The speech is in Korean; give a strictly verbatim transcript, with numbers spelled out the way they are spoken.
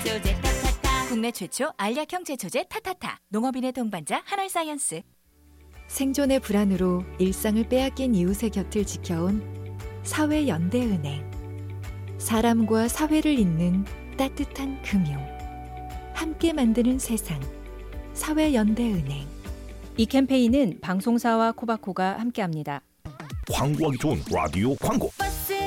제초제 타타타. 국내 최초 알약형 제초제 타타타. 농업인의 동반자 한올사이언스. 생존의 불안으로 일상을 빼앗긴 이웃의 곁을 지켜온 사회연대은행. 사람과 사회를 잇는 따뜻한 금융. 함께 만드는 세상. 사회연대은행. 이 캠페인은 방송사와 코바코가 함께합니다. 광고하기 좋은 라디오 광고. 버스